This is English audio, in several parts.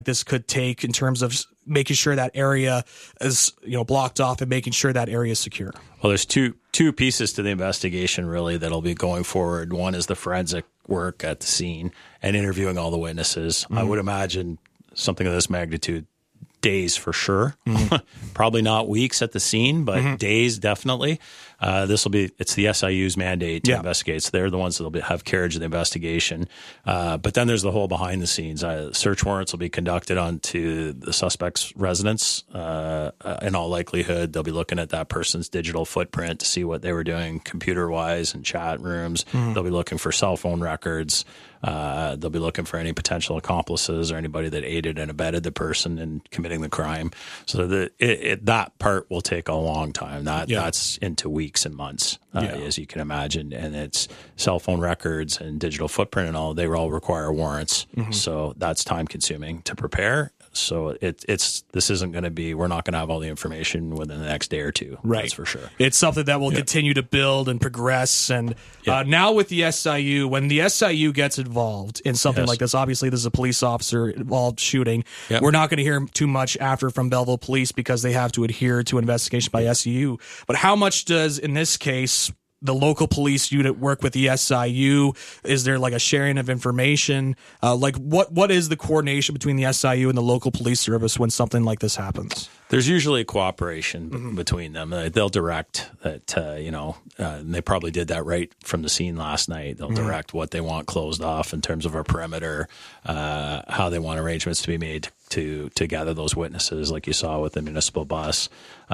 this could take in terms of making sure that area is, blocked off and making sure that area is secure? Well, there's two pieces to the investigation really that'll be going forward. One is the forensic work at the scene and interviewing all the witnesses. I would imagine something of this magnitude, days for sure. Probably not weeks at the scene, but days definitely. It's the SIU's mandate to investigate. So they're the ones that'll have carriage of the investigation. But then there's the whole behind the scenes. Search warrants will be conducted onto the suspect's residence. In all likelihood, they'll be looking at that person's digital footprint to see what they were doing computer-wise in chat rooms. They'll be looking for cell phone records. They'll be looking for any potential accomplices or anybody that aided and abetted the person in committing the crime. So that part will take a long time. That's into weeks and months, as you can imagine. And it's cell phone records and digital footprint and all. They all require warrants. So that's time consuming to prepare. So this isn't going to be, we're not going to have all the information within the next day or two. Right. That's for sure. It's something that will continue to build and progress. And now with the SIU, when the SIU gets involved in something like this, obviously this is a police officer involved shooting. We're not going to hear too much after from Belleville Police because they have to adhere to investigation by SIU. But how much does, in this case, the local police unit work with the SIU? Is there like a sharing of information? What is the coordination between the SIU and the local police service when something like this happens? There's usually cooperation between them. They'll direct that, and they probably did that right from the scene last night. They'll direct what they want closed off in terms of a perimeter, how they want arrangements to be made to gather those witnesses, like you saw with the municipal bus.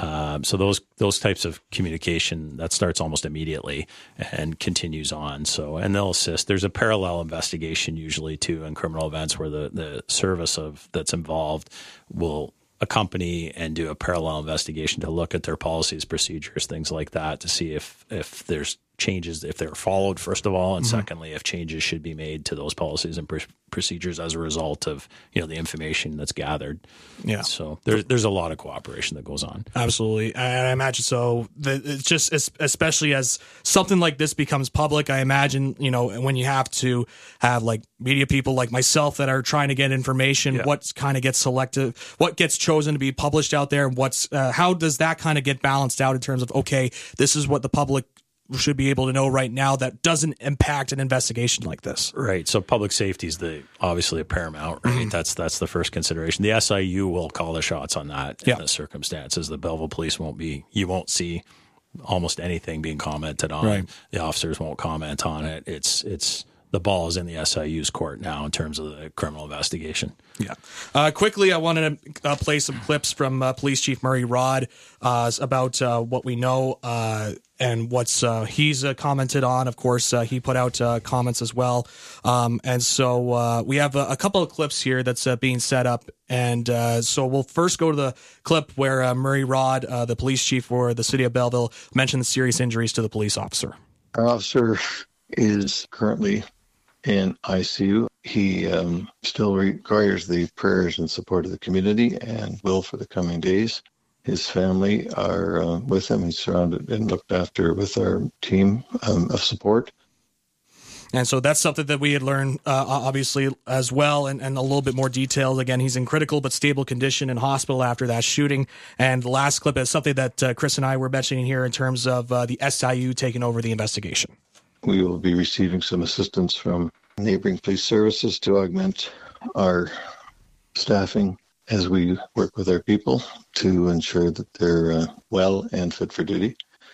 So those types of communication, that starts almost immediately and continues on. So, and they'll assist. There's a parallel investigation usually too in criminal events where the service that's involved will accompany and do a parallel investigation to look at their policies, procedures, things like that, to see if there's changes, if they're followed, first of all, and secondly, if changes should be made to those policies and procedures as a result of the information that's gathered. Yeah. So there's a lot of cooperation that goes on. Absolutely. I imagine so. It's just, especially as something like this becomes public, I imagine, when you have to have like media people like myself that are trying to get information, what kind of gets selected, what gets chosen to be published out there, and how does that kind of get balanced out in terms of, okay, this is what the public should be able to know right now that doesn't impact an investigation like this. Right. So public safety is obviously a paramount, right? That's the first consideration. The SIU will call the shots on that in the circumstances. The Belleville Police you won't see almost anything being commented on. Right. The officers won't comment on it. It's the ball is in the SIU's court now in terms of the criminal investigation. Yeah. Quickly, I wanted to play some clips from Police Chief Murray Rod about what we know and what's he's commented on. Of course, he put out comments as well. And so we have a couple of clips here that's being set up. And so we'll first go to the clip where Murray Rod, the police chief for the city of Belleville, mentioned the serious injuries to the police officer. Our officer is currently in ICU. He still requires the prayers and support of the community and will for the coming days. His family are with him. He's surrounded and looked after with our team of support. And so that's something that we had learned, obviously, as well, and a little bit more detail. Again, he's in critical but stable condition in hospital after that shooting. And the last clip is something that Chris and I were mentioning here in terms of the SIU taking over the investigation. We will be receiving some assistance from neighboring police services to augment our staffing as we work with our people to ensure that they're well and fit for duty.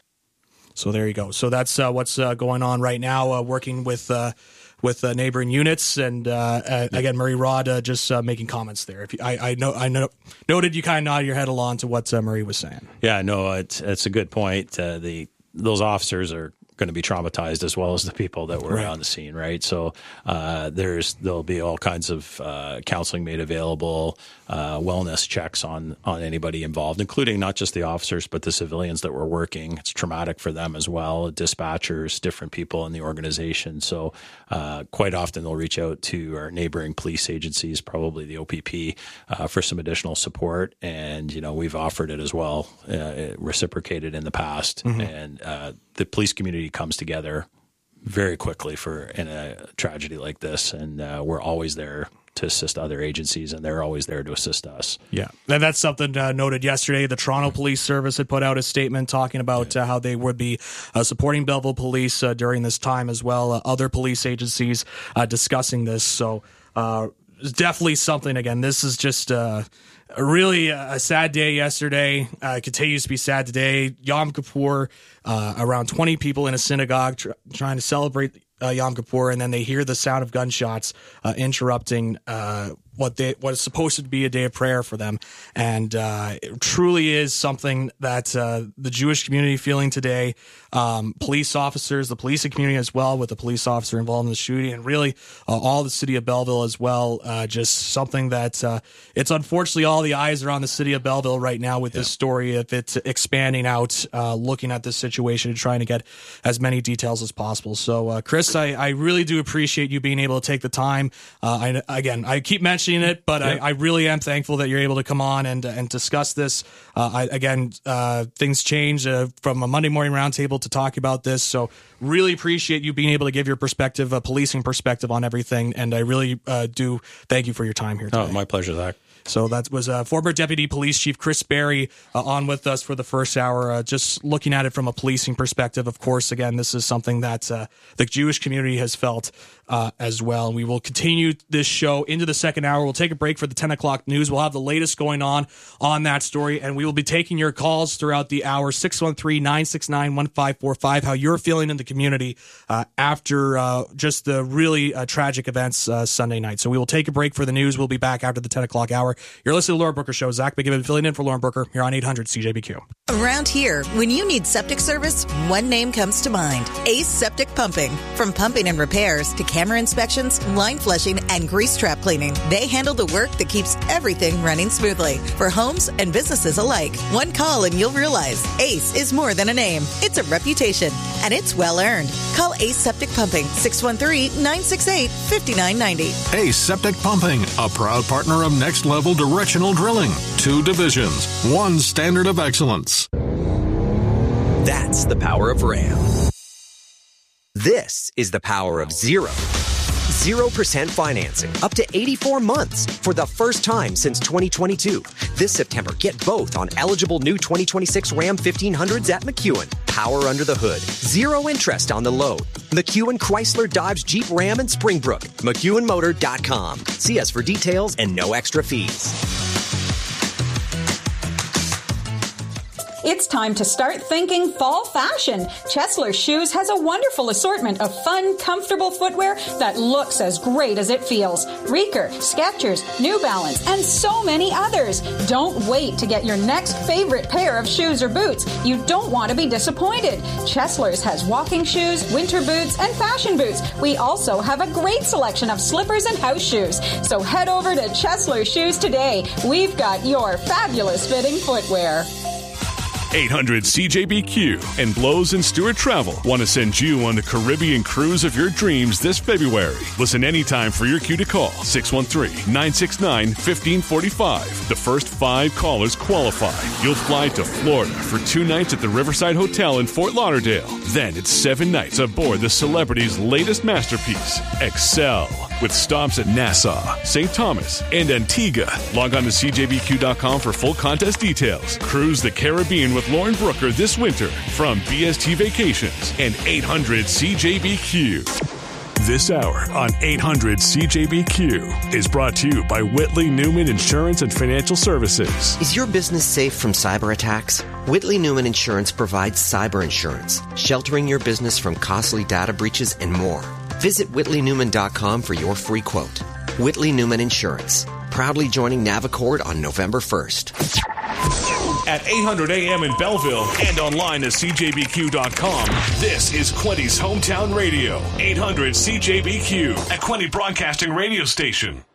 So there you go. So that's what's going on right now, working with neighboring units. And again, Murray Rod just making comments there. I noted you kind of nodded your head along to what Murray was saying. Yeah, no, it's a good point. Those officers are going to be traumatized as well as the people that were on the scene, right? So there'll be all kinds of counseling made available, wellness checks on anybody involved, including not just the officers but the civilians that were working. It's traumatic for them as well, dispatchers, different people in the organization. So quite often they'll reach out to our neighboring police agencies, probably the OPP, for some additional support. And we've offered it as well, reciprocated in the past, and the police community comes together very quickly in a tragedy like this, and we're always there to assist other agencies, and they're always there to assist us. Yeah, and that's something noted yesterday. The Toronto Police Service had put out a statement talking about how they would be supporting Belleville Police during this time as well. Other police agencies discussing this. So definitely something, again, this is just really a sad day yesterday. Continues to be sad today. Yom Kippur, around 20 people in a synagogue trying to celebrate Yom Kippur, and then they hear the sound of gunshots interrupting what is supposed to be a day of prayer for them. And it truly is something that the Jewish community feeling today, police officers, the policing community as well, with the police officer involved in the shooting, and really all the city of Belleville as well. Just something that it's unfortunately all the eyes are on the city of Belleville right now with this story. If it's expanding out, looking at this situation and trying to get as many details as possible. So, Chris, I really do appreciate you being able to take the time. I keep mentioning it, but I really am thankful that you're able to come on and discuss this. Things change from a Monday morning roundtable to talk about this. So really appreciate you being able to give your perspective, a policing perspective on everything. And I really do thank you for your time here today. Oh, my pleasure, Zach. So that was former Deputy Police Chief Chris Berry on with us for the first hour, just looking at it from a policing perspective. Of course, again, this is something that the Jewish community has felt as well. We will continue this show into the second hour. We'll take a break for the 10 o'clock news. We'll have the latest going on that story, and we will be taking your calls throughout the hour, 613-969-1545, how you're feeling in the community after just the really tragic events Sunday night. So we will take a break for the news. We'll be back after the 10 o'clock hour. You're listening to the Lauren Brooker Show. Zach McGibbon filling in for Lauren Brooker here on 800 CJBQ. Around here, when you need septic service, one name comes to mind: Ace Septic Pumping. From pumping and repairs to camera inspections, line flushing, and grease trap cleaning, they handle the work that keeps everything running smoothly for homes and businesses alike. One call and you'll realize Ace is more than a name. It's a reputation, and it's well earned. Call Ace Septic Pumping, 613-968-5990. Ace Septic Pumping, a proud partner of Next Level Directional Drilling. 2 divisions, 1 standard of excellence. That's the power of RAM. This is the power of 0% financing, up to 84 months for the first time since 2022. This September, get both on eligible new 2026 Ram 1500s at McEwen. Power under the hood, 0 interest on the loan. McEwen Chrysler Dodge Jeep Ram and Springbrook. McEwenMotor.com. See us for details and no extra fees. It's time to start thinking fall fashion. Chesler Shoes has a wonderful assortment of fun, comfortable footwear that looks as great as it feels. Reeker, Skechers, New Balance, and so many others. Don't wait to get your next favorite pair of shoes or boots. You don't want to be disappointed. Chesler's has walking shoes, winter boots, and fashion boots. We also have a great selection of slippers and house shoes. So head over to Chesler Shoes today. We've got your fabulous fitting footwear. 800 CJBQ and Blows and Stewart Travel want to send you on the Caribbean cruise of your dreams this February. Listen anytime for your cue to call 613-969-1545. The first 5 callers qualify. You'll fly to Florida for 2 nights at the Riverside Hotel in Fort Lauderdale. Then it's 7 nights aboard the celebrity's latest masterpiece, Excel, with stops at Nassau, St. Thomas, and Antigua. Log on to CJBQ.com for full contest details. Cruise the Caribbean with Lauren Brooker this winter from BST Vacations and 800 CJBQ. This hour on 800 CJBQ is brought to you by Whitley Newman Insurance and Financial Services. Is your business safe from cyber attacks? Whitley Newman Insurance provides cyber insurance, sheltering your business from costly data breaches and more. Visit WhitleyNewman.com for your free quote. Whitley Newman Insurance, proudly joining Navicord on November 1st. At 800 AM in Belleville and online at CJBQ.com, this is Quinty's Hometown Radio. 800 CJBQ, a Quinty Broadcasting radio station.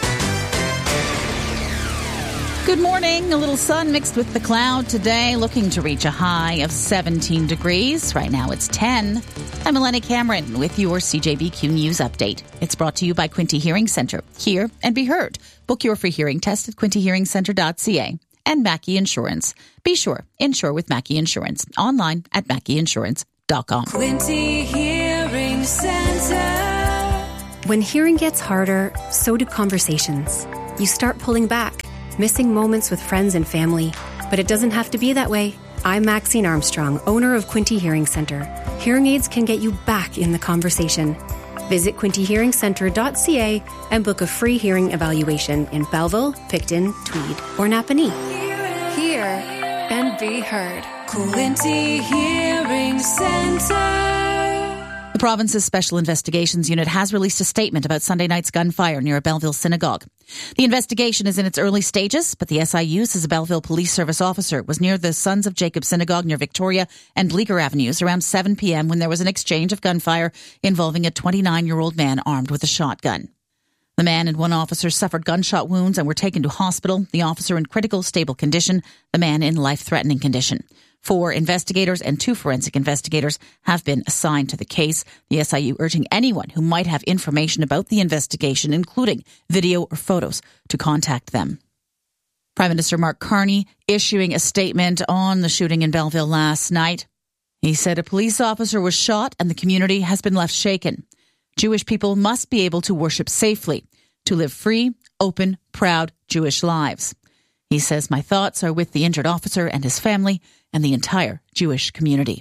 Good morning. A little sun mixed with the cloud today, looking to reach a high of 17 degrees. Right now it's 10. I'm Eleni Cameron with your CJBQ News Update. It's brought to you by Quinty Hearing Center. Hear and be heard. Book your free hearing test at quintyhearingcenter.ca. And Mackey Insurance. Be sure, insure with Mackey Insurance. Online at MackeyInsurance.com. Quinty Hearing Center. When hearing gets harder, so do conversations. You start pulling back, missing moments with friends and family. But it doesn't have to be that way. I'm Maxine Armstrong, owner of Quinte Hearing Center. Hearing aids can get you back in the conversation. Visit quintehearingcenter.ca and book a free hearing evaluation in Belleville, Picton, Tweed, or Napanee. Hear and be heard. Quinte Hearing Center. The province's Special Investigations Unit has released a statement about Sunday night's gunfire near a Belleville synagogue. The investigation is in its early stages, but the SIU says a Belleville Police Service officer was near the Sons of Jacob Synagogue near Victoria and Bleecker Avenues around 7 p.m. when there was an exchange of gunfire involving a 29-year-old man armed with a shotgun. The man and one officer suffered gunshot wounds and were taken to hospital, the officer in critical stable condition, the man in life-threatening condition. 4 investigators and 2 forensic investigators have been assigned to the case. The SIU urging anyone who might have information about the investigation, including video or photos, to contact them. Prime Minister Mark Carney issuing a statement on the shooting in Belleville last night. He said a police officer was shot and the community has been left shaken. Jewish people must be able to worship safely, to live free, open, proud Jewish lives. He says, my thoughts are with the injured officer and his family and the entire Jewish community.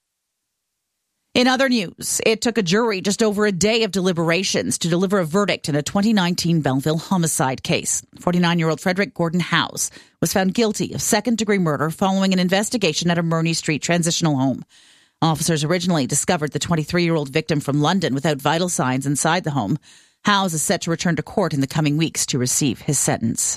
In other news, it took a jury just over a day of deliberations to deliver a verdict in a 2019 Belleville homicide case. 49-year-old Frederick Gordon Howes was found guilty of second-degree murder following an investigation at a Murney Street transitional home. Officers originally discovered the 23-year-old victim from London without vital signs inside the home. Howes is set to return to court in the coming weeks to receive his sentence.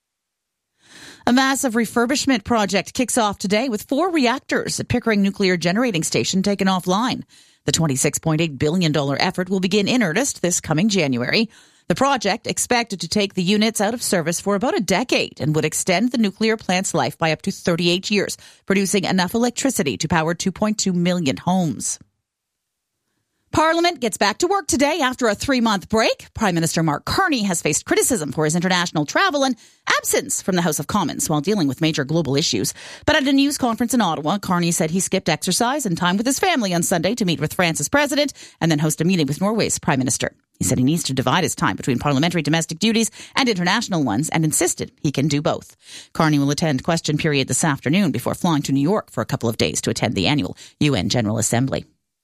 A massive refurbishment project kicks off today with 4 reactors at Pickering Nuclear Generating Station taken offline. The $26.8 billion effort will begin in earnest this coming January. The project, expected to take the units out of service for about a decade and would extend the nuclear plant's life by up to 38 years, producing enough electricity to power 2.2 million homes. Parliament gets back to work today after a 3-month break. Prime Minister Mark Carney has faced criticism for his international travel and absence from the House of Commons while dealing with major global issues. But at a news conference in Ottawa, Carney said he skipped exercise and time with his family on Sunday to meet with France's president and then host a meeting with Norway's prime minister. He said he needs to divide his time between parliamentary domestic duties and international ones and insisted he can do both. Carney will attend question period this afternoon before flying to New York for a couple of days to attend the annual UN General Assembly.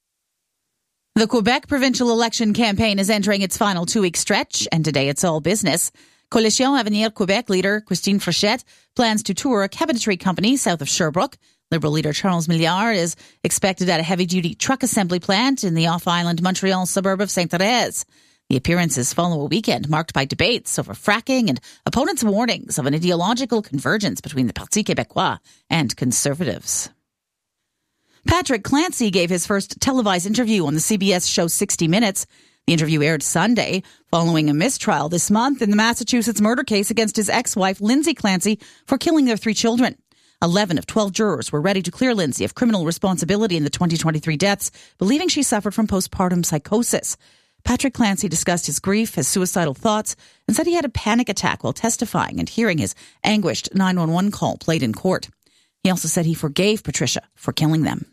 The Quebec provincial election campaign is entering its final 2-week stretch, and today it's all business. Coalition Avenir Quebec leader Christine Frechette plans to tour a cabinetry company south of Sherbrooke. Liberal leader Charles Milliard is expected at a heavy-duty truck assembly plant in the off-island Montreal suburb of Sainte-Thérèse. The appearances follow a weekend marked by debates over fracking and opponents' warnings of an ideological convergence between the Parti Québécois and Conservatives. Patrick Clancy gave his first televised interview on the CBS show 60 Minutes. The interview aired Sunday, following a mistrial this month in the Massachusetts murder case against his ex-wife, Lindsay Clancy, for killing their 3 children. 11 of 12 jurors were ready to clear Lindsay of criminal responsibility in the 2023 deaths, believing she suffered from postpartum psychosis. Patrick Clancy discussed his grief, his suicidal thoughts, and said he had a panic attack while testifying and hearing his anguished 911 call played in court. He also said he forgave Patricia for killing them.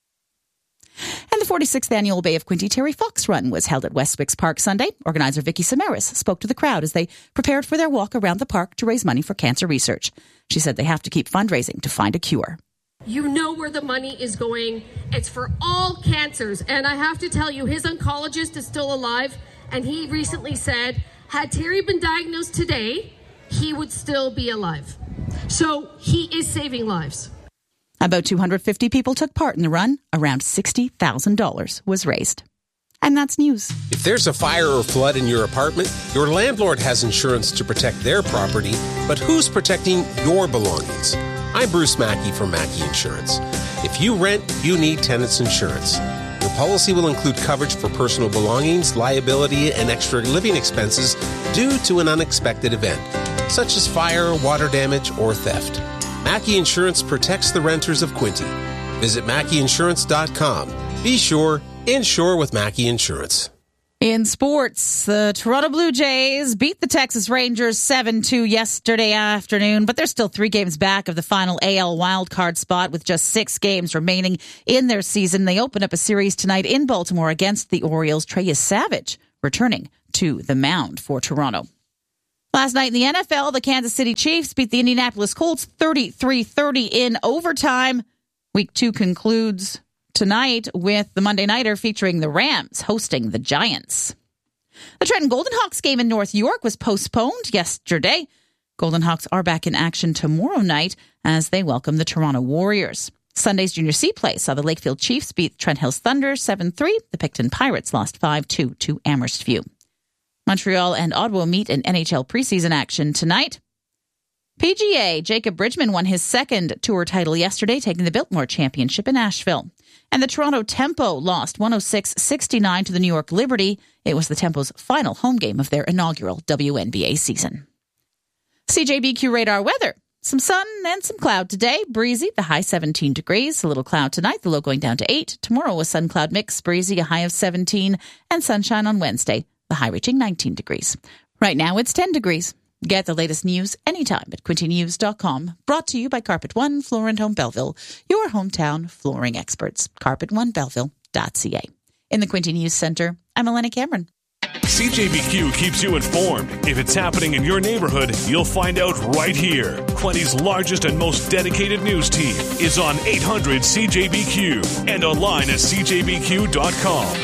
And the 46th annual Bay of Quinte Terry Fox Run was held at Westwicks Park Sunday. Organizer Vicky Samaras spoke to the crowd as they prepared for their walk around the park to raise money for cancer research. She said they have to keep fundraising to find a cure. You know where the money is going. It's for all cancers. And I have to tell you, his oncologist is still alive. And he recently said, had Terry been diagnosed today, he would still be alive. So he is saving lives. About 250 people took part in the run. Around $60,000 was raised. And that's news. If there's a fire or flood in your apartment, your landlord has insurance to protect their property, but who's protecting your belongings? I'm Bruce Mackey from Mackey Insurance. If you rent, you need tenants insurance. The policy will include coverage for personal belongings, liability, and extra living expenses due to an unexpected event, such as fire, water damage, or theft. Mackey Insurance protects the renters of Quinte. Visit MackeyInsurance.com. Be sure, insure with Mackey Insurance. In sports, the Toronto Blue Jays beat the Texas Rangers 7-2 yesterday afternoon, but they're still 3 games back of the final AL wildcard spot with just 6 games remaining in their season. They open up a series tonight in Baltimore against the Orioles. Treyas Savage returning to the mound for Toronto. Last night in the NFL, the Kansas City Chiefs beat the Indianapolis Colts 33-30 in overtime. Week 2 concludes tonight with the Monday Nighter featuring the Rams hosting the Giants. The Trenton Golden Hawks game in North York was postponed yesterday. Golden Hawks are back in action tomorrow night as they welcome the Toronto Warriors. Sunday's Junior C play saw the Lakefield Chiefs beat Trent Hills Thunder 7-3. The Picton Pirates lost 5-2 to Amherst View. Montreal and Ottawa meet in NHL preseason action tonight. PGA, Jacob Bridgman won his second tour title yesterday, taking the Biltmore Championship in Asheville. And the Toronto Tempo lost 106-69 to the New York Liberty. It was the Tempo's final home game of their inaugural WNBA season. CJBQ radar weather. Some sun and some cloud today. Breezy, the high 17 degrees. A little cloud tonight, the low going down to 8. Tomorrow a sun-cloud mix, breezy, a high of 17. And sunshine on Wednesday, the high reaching 19 degrees. Right now it's 10 degrees. Get the latest news anytime at quintynews.com. Brought to you by Carpet One Floor and Home Belleville, your hometown flooring experts. CarpetOneBelleville.ca. In the Quinty News Center, I'm Elena Cameron. CJBQ keeps you informed. If it's happening in your neighborhood, you'll find out right here. Quinty's largest and most dedicated news team is on 800 CJBQ and online at CJBQ.com.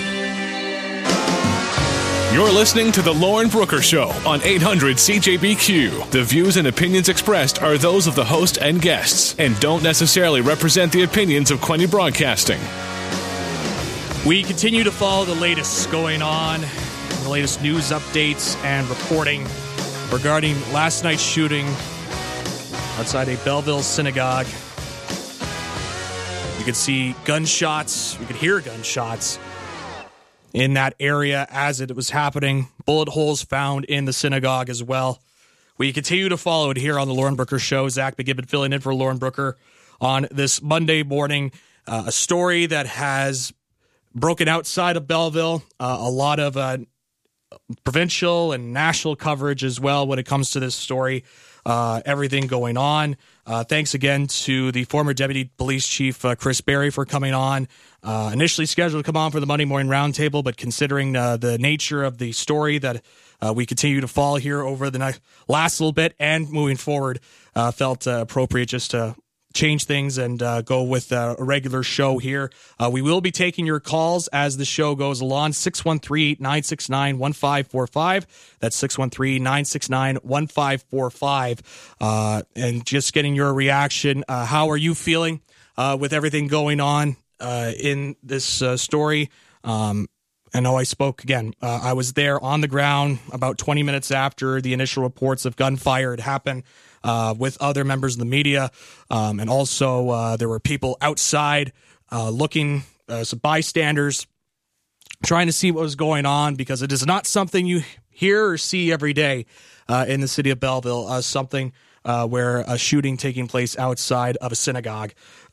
You're listening to The Lauren Brooker Show on 800 CJBQ. The views and opinions expressed are those of the host and guests and don't necessarily represent the opinions of Quinty Broadcasting. We continue to follow the latest going on, the latest news updates and reporting regarding last night's shooting outside a Belleville synagogue. You could see gunshots, you could hear gunshots in that area as it was happening. Bullet holes found in the synagogue as well. We continue to follow it here on the Lauren Brooker Show. Zach McGibbon filling in for Lauren Brooker on this Monday morning. A story that has broken outside of Belleville. A lot of provincial and national coverage as well when it comes to this story. Everything going on. Thanks again to the former Deputy Police Chief Chris Berry for coming on. Initially scheduled to come on for the Monday Morning Roundtable, but considering the nature of the story that we continue to follow here over the last little bit and moving forward, felt appropriate just to change things and go with a regular show here. We will be taking your calls as the show goes along. 613-969-1545. That's 613-969-1545. And just getting your reaction. How are you feeling with everything going on in this story? I know I spoke again. I was there on the ground about 20 minutes after the initial reports of gunfire had happened. With other members of the media. And also there were people outside looking, some bystanders, trying to see what was going on, because it is not something you hear or see every day in the city of Belleville, something where a shooting taking place outside of a synagogue.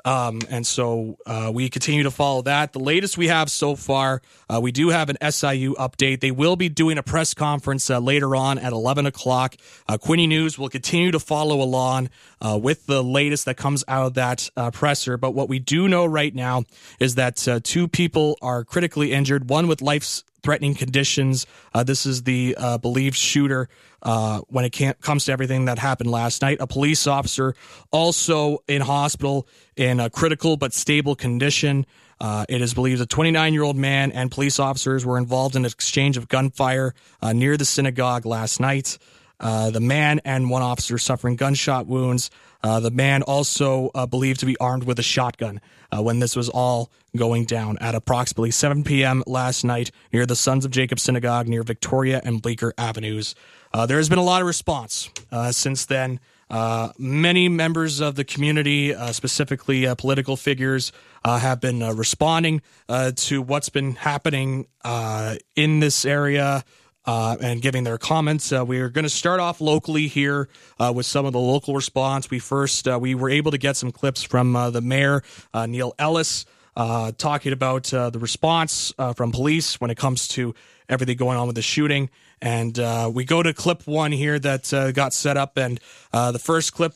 And so we continue to follow that. The latest we have so far, we do have an SIU update. They will be doing a press conference later on at 11 o'clock. Quinty News will continue to follow along with the latest that comes out of that presser. But what we do know right now is that 2 people are critically injured, one with life-threatening conditions. This is the believed shooter when it comes to everything that happened last night. A police officer also in hospital in a critical but stable condition. It is believed a 29-year-old man and police officers were involved in an exchange of gunfire near the synagogue last night. The man and one officer suffering gunshot wounds. The man also believed to be armed with a shotgun when this was all going down at approximately 7 p.m. last night near the Sons of Jacob Synagogue near Victoria and Bleecker Avenues. There has been a lot of response since then. Many members of the community, specifically political figures, have been responding to what's been happening in this area and giving their comments. We are going to start off locally here with some of the local response. We were able to get some clips from the mayor, Neil Ellis, talking about the response from police when it comes to everything going on with the shooting. And we go to clip 1 here that got set up. And the first clip,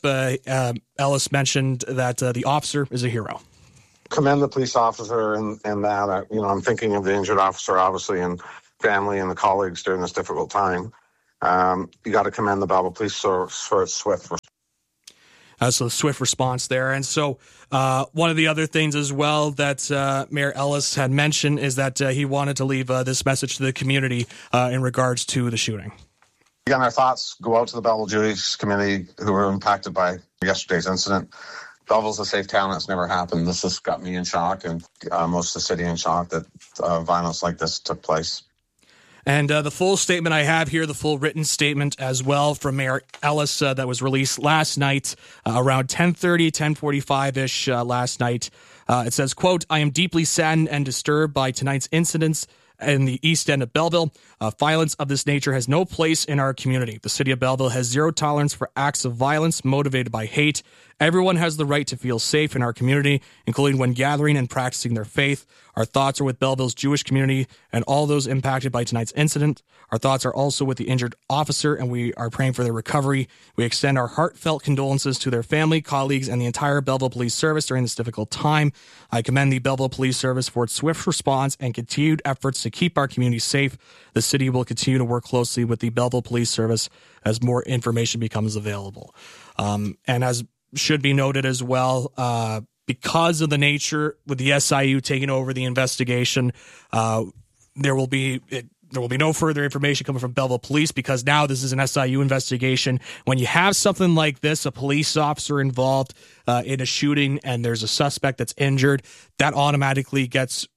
Ellis mentioned that the officer is a hero. Commend the police officer and that. I'm thinking of the injured officer, obviously, and family and the colleagues during this difficult time. You got to commend the Belleville Police for its swift response. So the swift response there. And so one of the other things as well that Mayor Ellis had mentioned is that he wanted to leave this message to the community in regards to the shooting. Again, our thoughts go out to the Belleville Jewish community who were impacted by yesterday's incident. Belleville's a safe town. It's never happened. This has got me in shock and most of the city in shock that violence like this took place. And the full statement I have here, the full written statement as well from Mayor Ellis that was released last night around 10:30, 10:45-ish last night. It says, quote, "I am deeply saddened and disturbed by tonight's incidents in the east end of Belleville. Violence of this nature has no place in our community. The city of Belleville has zero tolerance for acts of violence motivated by hate. Everyone has the right to feel safe in our community, including when gathering and practicing their faith. Our thoughts are with Belleville's Jewish community and all those impacted by tonight's incident. Our thoughts are also with the injured officer, and we are praying for their recovery. We extend our heartfelt condolences to their family, colleagues, and the entire Belleville Police Service during this difficult time. I commend the Belleville Police Service for its swift response and continued efforts to keep our community safe. The city will continue to work closely with the Belleville Police Service as more information becomes available." And as should be noted as well, because of the nature with the SIU taking over the investigation, there will be no further information coming from Belleville Police because now this is an SIU investigation. When you have something like this, a police officer involved in a shooting and there's a suspect that's injured, that automatically gets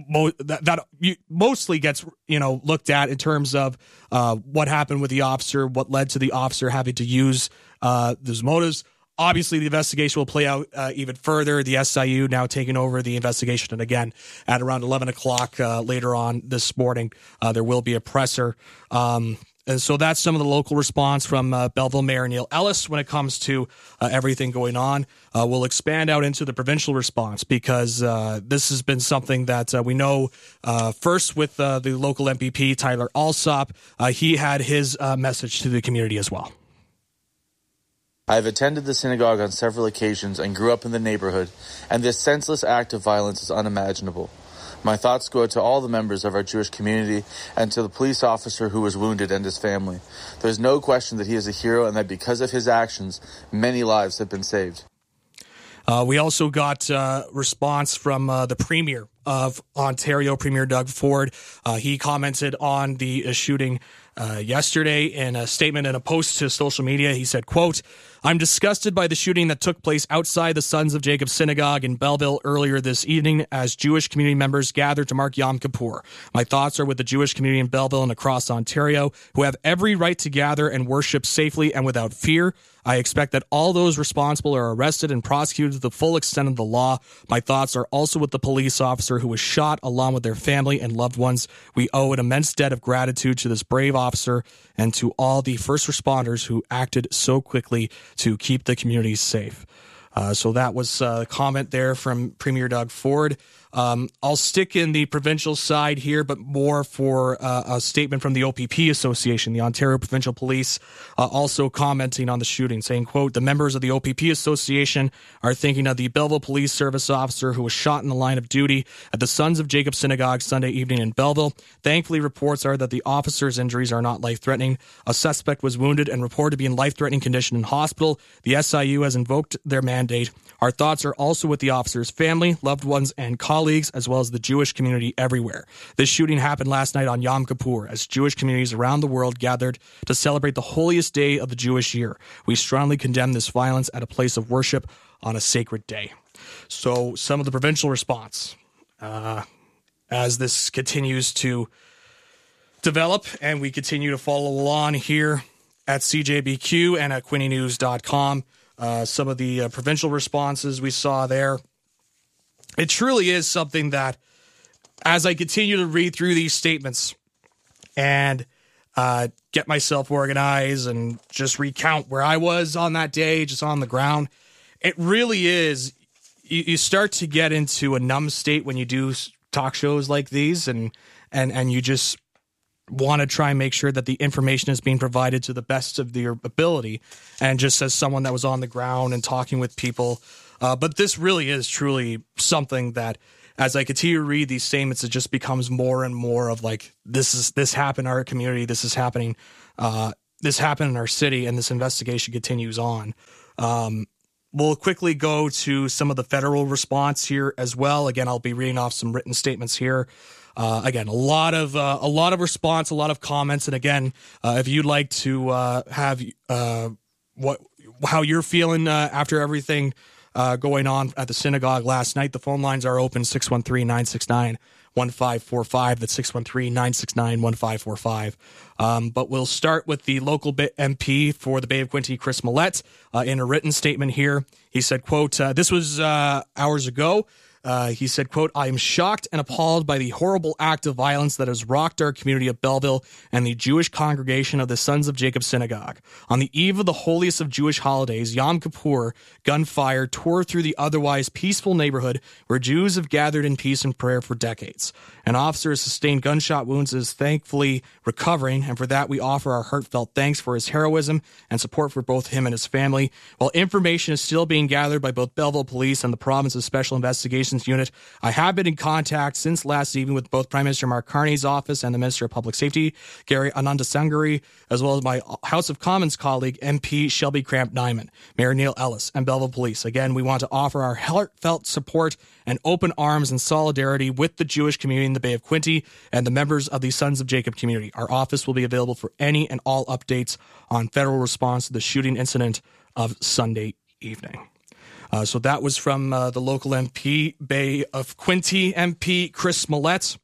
mostly gets looked at in terms of what happened with the officer, what led to the officer having to use those motives. Obviously, the investigation will play out even further. The SIU now taking over the investigation. And again, at around 11 o'clock later on this morning, there will be a presser. And so that's some of the local response from Belleville Mayor Neil Ellis when it comes to everything going on. We'll expand out into the provincial response because this has been something that we know first with the local MPP, Tyler Alsop. He had his message to the community as well. I have attended the synagogue on several occasions and grew up in the neighborhood, and this senseless act of violence is unimaginable. My thoughts go out to all the members of our Jewish community and to the police officer who was wounded and his family. There's no question that he is a hero and that because of his actions, many lives have been saved. We also got response from the Premier of Ontario, Premier Doug Ford. He commented on the shooting yesterday in a statement and a post to social media. He said, quote, "I'm disgusted by the shooting that took place outside the Sons of Jacob Synagogue in Belleville earlier this evening as Jewish community members gathered to mark Yom Kippur. My thoughts are with the Jewish community in Belleville and across Ontario who have every right to gather and worship safely and without fear. I expect that all those responsible are arrested and prosecuted to the full extent of the law. My thoughts are also with the police officer who was shot along with their family and loved ones. We owe an immense debt of gratitude to this brave officer and to all the first responders who acted so quickly to keep the community safe." So that was a comment there from Premier Doug Ford. I'll stick in the provincial side here, but more for a statement from the OPP Association, the Ontario Provincial Police, also commenting on the shooting, saying, quote, "The members of the OPP Association are thinking of the Belleville Police Service officer who was shot in the line of duty at the Sons of Jacob Synagogue Sunday evening in Belleville. Thankfully, reports are that the officer's injuries are not life-threatening. A suspect was wounded and reported to be in life-threatening condition in hospital. The SIU has invoked their mandate. Our thoughts are also with the officer's family, loved ones, and colleagues, as well as the Jewish community everywhere. This shooting happened last night on Yom Kippur as Jewish communities around the world gathered to celebrate the holiest day of the Jewish year. We strongly condemn this violence at a place of worship on a sacred day." So some of the provincial response as this continues to develop and we continue to follow along here at CJBQ and at QuinnyNews.com. Some of the provincial responses we saw there. It truly is something that, as I continue to read through these statements and get myself organized and just recount where I was on that day, just on the ground, it really is, you start to get into a numb state when you do talk shows like these and you just want to try and make sure that the information is being provided to the best of your ability. And just as someone that was on the ground and talking with people, but this really is truly something that as I continue to read these statements, it just becomes more and more of like, this happened in our community. This is happening. This happened in our city, and this investigation continues on. We'll quickly go to some of the federal response here as well. Again, I'll be reading off some written statements here. Again, a lot of response, a lot of comments. And again, if you'd like to have how you're feeling after everything going on at the synagogue last night, the phone lines are open, 613-969-1545. That's 613-969-1545. But we'll start with the local MP for the Bay of Quinte, Chris Mallette, in a written statement here. He said, quote, this was hours ago. He said, quote, I am shocked and appalled by the horrible act of violence that has rocked our community of Belleville and the Jewish congregation of the Sons of Jacob Synagogue. On the eve of the holiest of Jewish holidays, Yom Kippur, gunfire tore through the otherwise peaceful neighborhood where Jews have gathered in peace and prayer for decades. An officer has sustained gunshot wounds and is thankfully recovering, and for that we offer our heartfelt thanks for his heroism and support for both him and his family. While information is still being gathered by both Belleville Police and the Province's Special Investigations Unit, I have been in contact since last evening with both Prime Minister Mark Carney's office and the Minister of Public Safety, Gary Anandasangari, as well as my House of Commons colleague, MP Shelby Cramp-Nyman, Mayor Neil Ellis, and Belleville Police. Again, we want to offer our heartfelt support and open arms and solidarity with the Jewish community in the Bay of Quinte and the members of the Sons of Jacob community. Our office will be available for any and all updates on federal response to the shooting incident of Sunday evening. So that was from the local MP, Bay of Quinte MP, Chris Mallette.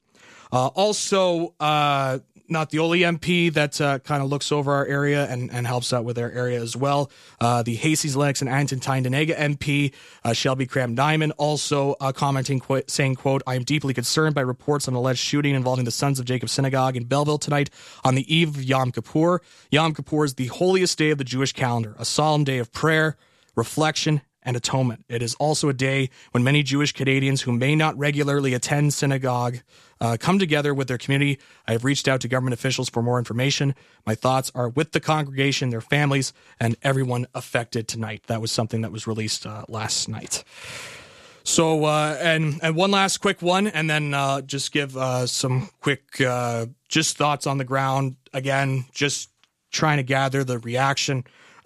Also, not the only MP that kind of looks over our area and helps out with our area as well. The Hastings, Lennox, and Anton Tyndonega MP, Shelby Cramp-Nyman, also commenting, saying, quote, I am deeply concerned by reports on alleged shooting involving the Sons of Jacob Synagogue in Belleville tonight on the eve of Yom Kippur. Yom Kippur is the holiest day of the Jewish calendar, a solemn day of prayer, reflection, and atonement. It is also a day when many Jewish Canadians who may not regularly attend synagogue come together with their community. I have reached out to government officials for more information. My thoughts are with the congregation, their families, and everyone affected tonight. That was something that was released last night. So, and one last quick one, and then just give some quick just thoughts on the ground. Again, just trying to gather the reaction.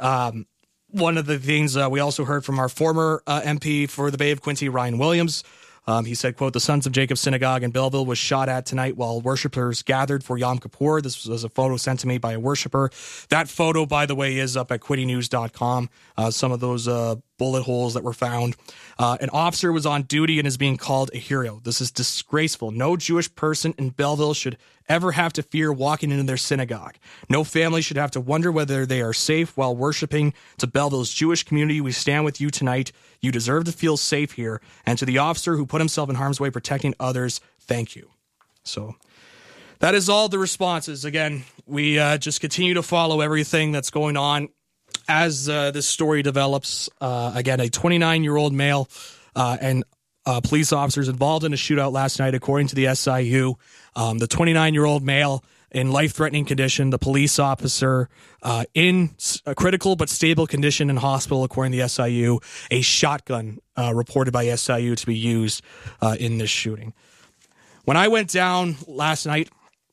One of the things we also heard from our former MP for the Bay of Quinte, Ryan Williams. He said, quote, the Sons of Jacob Synagogue in Belleville was shot at tonight while worshipers gathered for Yom Kippur. This was a photo sent to me by a worshiper. That photo, by the way, is up at quintenews.com. Some of those bullet holes that were found. An officer was on duty and is being called a hero. This is disgraceful. No Jewish person in Belleville should ever have to fear walking into their synagogue. No family should have to wonder whether they are safe while worshiping. To Belleville's Jewish community, we stand with you tonight. You deserve to feel safe here. And to the officer who put himself in harm's way protecting others, thank you. So that is all the responses. Again, we just continue to follow everything that's going on as this story develops. Again, a 29-year-old male and police officers involved in a shootout last night, according to the SIU. The 29-year-old male in life-threatening condition, the police officer in a critical but stable condition in hospital, according to the SIU. A shotgun reported by SIU to be used in this shooting. When I went down last night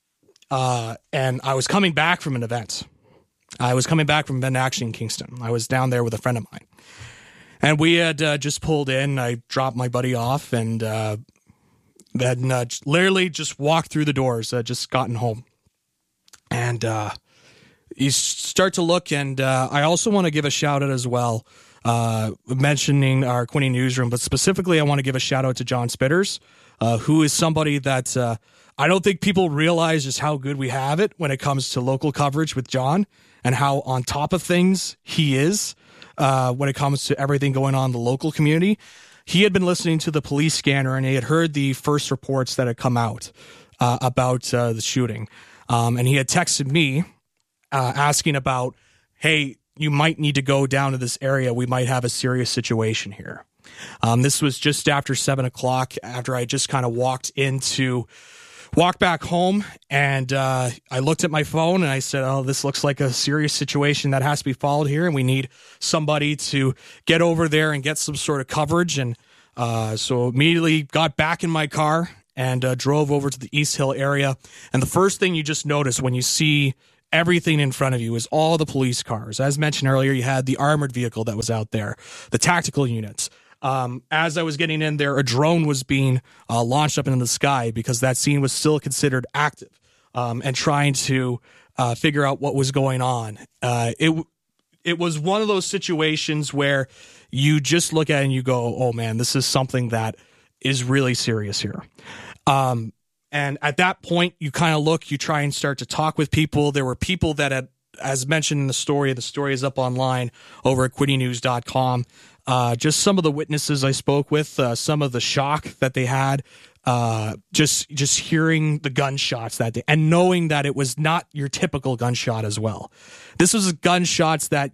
and I was coming back from an event, I was coming back from an event actually in Kingston. I was down there with a friend of mine. And we had just pulled in. I dropped my buddy off and then literally just walked through the doors, just gotten home. And you start to look, and I also want to give a shout out as well, mentioning our Quinte newsroom, but specifically I want to give a shout out to John Spitters, who is somebody that I don't think people realize just how good we have it when it comes to local coverage with John and how on top of things he is when it comes to everything going on in the local community. He had been listening to the police scanner and he had heard the first reports that had come out about the shooting. And he had texted me asking about, hey, you might need to go down to this area. We might have a serious situation here. This was just after 7 o'clock, after I just kind of walked back home, and I looked at my phone and I said, oh, this looks like a serious situation that has to be followed here, and we need somebody to get over there and get some sort of coverage. And So immediately got back in my car and drove over to the East Hill area. And the first thing you just notice when you see everything in front of you is all the police cars. As mentioned earlier, you had the armored vehicle that was out there, the tactical units. As I was getting in there, a drone was being launched up into the sky because that scene was still considered active, and trying to figure out what was going on. It was one of those situations where you just look at it and you go, oh man, this is something that is really serious here. And at that point, you kind of look, you try and start to talk with people. There were people that had, as mentioned in the story is up online over at quintynews.com. Just some of the witnesses I spoke with, some of the shock that they had, just hearing the gunshots that day and knowing that it was not your typical gunshot as well. This was gunshots that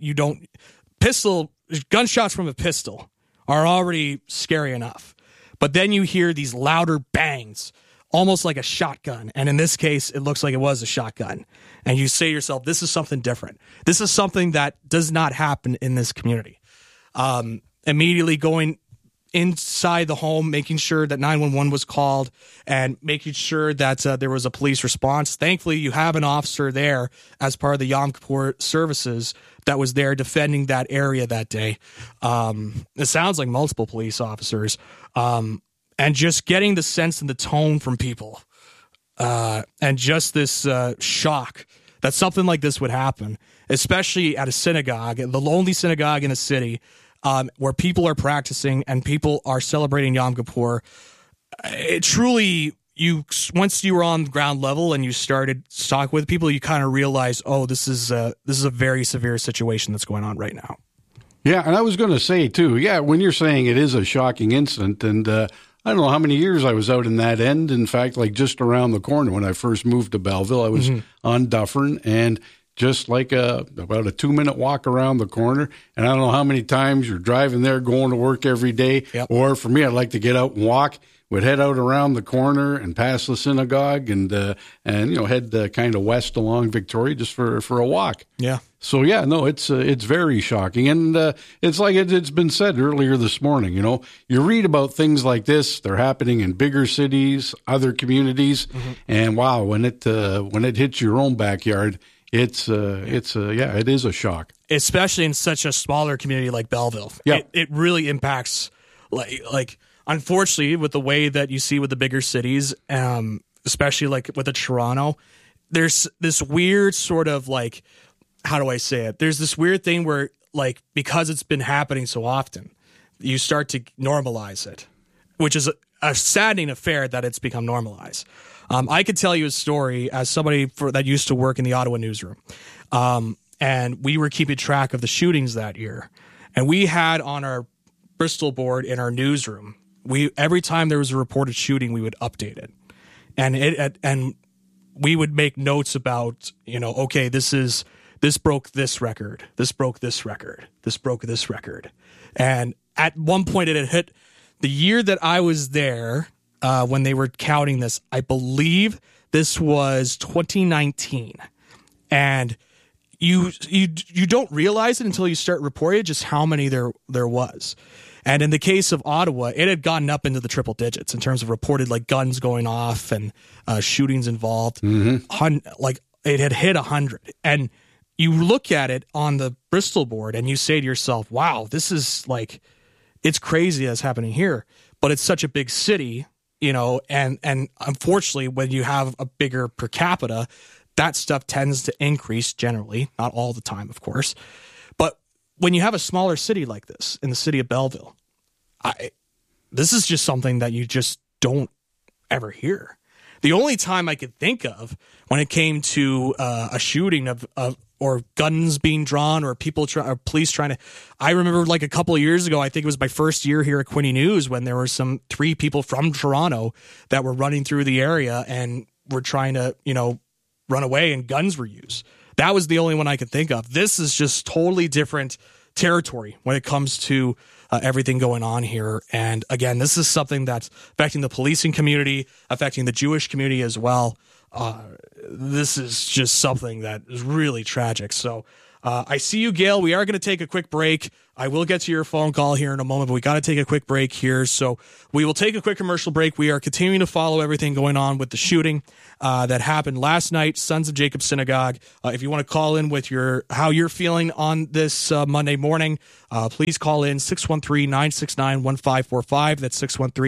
gunshots from a pistol are already scary enough. But then you hear these louder bangs, almost like a shotgun. And in this case, it looks like it was a shotgun. And you say to yourself, this is something different. This is something that does not happen in this community. Immediately going inside the home, making sure that 911 was called and making sure that there was a police response. Thankfully, you have an officer there as part of the Yom Kippur services that was there defending that area that day. It sounds like multiple police officers. And just getting the sense and the tone from people, and just this shock that something like this would happen, especially at a synagogue, the only synagogue in the city, where people are practicing and people are celebrating Yom Kippur. It truly, once you were on the ground level and you started to talk with people, you kind of realize, oh, this is a very severe situation that's going on right now. Yeah, and I was going to say, too, when you're saying it is a shocking incident, and I don't know how many years I was out in that end. In fact, like just around the corner when I first moved to Belleville, I was on Dufferin, and just like about a 2-minute walk around the corner. And I don't know how many times you're driving there, going to work every day. Yep. Or for me, I'd like to get out and walk. Would head out around the corner and past the synagogue and head kind of west along Victoria just for a walk. Yeah. So it's very shocking, and it's like it's been said earlier this morning. You read about things like this; they're happening in bigger cities, other communities, and wow, when it hits your own backyard, it is a shock, especially in such a smaller community like Belleville. Yeah, it really impacts like. Unfortunately, with the way that you see with the bigger cities, especially like with the Toronto, there's this weird sort of like, how do I say it? There's this weird thing where like, because it's been happening so often, you start to normalize it, which is a saddening affair that it's become normalized. I could tell you a story as somebody that used to work in the Ottawa newsroom. And we were keeping track of the shootings that year. And we had on our Bristol board in our newsroom, every time there was a reported shooting, we would update it, and we would make notes about, okay, this broke this record, this broke this record, this broke this record, and at one point it had hit the year that I was there when they were counting this. I believe this was 2019, and you don't realize it until you start reporting just how many there was. And in the case of Ottawa, it had gotten up into the triple digits in terms of reported like guns going off and shootings involved. Like it had hit 100. And you look at it on the Bristol board and you say to yourself, wow, this is like, it's crazy that's happening here. But it's such a big city, and unfortunately when you have a bigger per capita, that stuff tends to increase generally, not all the time, of course. But when you have a smaller city like this, in the city of Belleville, this is just something that you just don't ever hear. The only time I could think of when it came to a shooting or guns being drawn or police trying to, I remember like a couple of years ago, I think it was my first year here at Quinte News, when there were 3 people from Toronto that were running through the area and were trying to, run away, and guns were used. That was the only one I could think of. This is just totally different territory when it comes to everything going on here. And again, this is something that's affecting the policing community, affecting the Jewish community as well. This is just something that is really tragic. So I see you, Gail. We are going to take a quick break. I will get to your phone call here in a moment, but we got to take a quick break here. So we will take a quick commercial break. We are continuing to follow everything going on with the shooting that happened last night, Sons of Jacob Synagogue. If you want to call in with how you're feeling on this Monday morning, please call in 613-969-1545. That's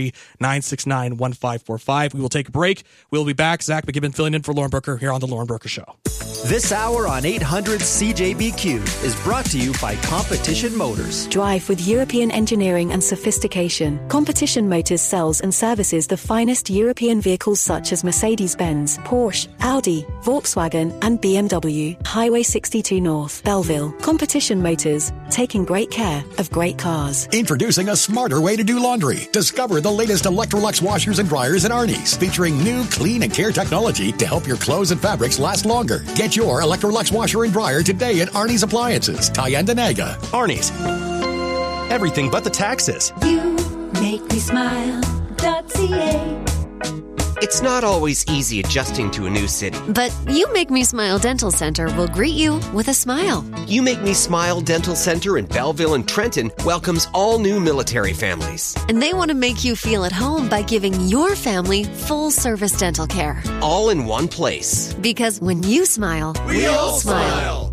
613-969-1545. We will take a break. We'll be back. Zach McGibbon filling in for Lauren Brooker here on The Lauren Brooker Show. This hour on 800 CJBQ is brought to you by Competition Motors. Drive with European engineering and sophistication. Competition Motors sells and services the finest European vehicles such as Mercedes-Benz, Porsche, Audi, Volkswagen, and BMW. Highway 62 North, Belleville. Competition Motors, taking great care of great cars. Introducing a smarter way to do laundry. Discover the latest Electrolux washers and dryers in Arnie's, featuring new clean and care technology to help your clothes and fabrics last longer. Get your Electrolux washer and dryer today at Arnie's Appliances, Tyendinaga. Arnie's. Everything but the taxes. You make me smile.ca. It's not always easy adjusting to a new city. But You Make Me Smile Dental Center will greet you with a smile. You Make Me Smile Dental Center in Belleville and Trenton welcomes all new military families. And they want to make you feel at home by giving your family full-service dental care. All in one place. Because when you smile, we all smile.